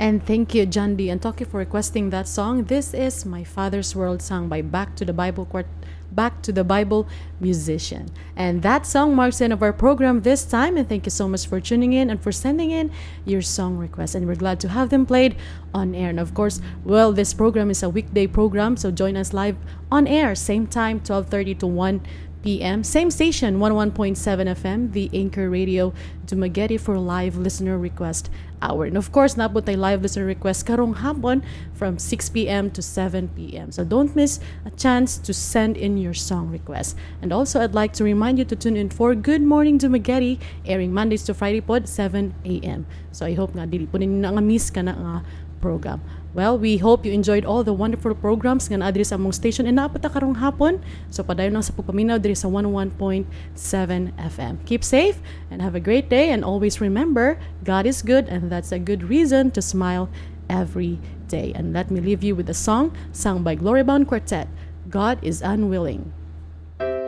And thank you, Jandi and Toki, for requesting that song. This is My Father's World, sung by Back to the Bible musician. And that song marks the end of our program this time. And thank you so much for tuning in and for sending in your song requests. And we're glad to have them played on air. And of course, well, this program is a weekday program, so join us live on air, same time, 12:30 to 1 p.m. Same station, 101.7 FM, the Anchor Radio Dumaguete for live listener request hour. And of course, napot tayo live listener request karong hapon from 6 p.m. to 7 p.m. So don't miss a chance to send in your song request. And also, I'd like to remind you to tune in for Good Morning Dumaguete, airing Mondays to Friday pod, 7 a.m. So I hope nga dili po ninyo nga miss ka na nga program. Well, we hope you enjoyed all the wonderful programs nga adiri sa among station and naapata karong hapon. So padayon lang sa pagpaminaw diri sa 101.7 FM. Keep safe and have a great day, and always remember, God is good, and that's a good reason to smile every day. And let me leave you with a song sung by Glory Bound Quartet, God is Unwilling.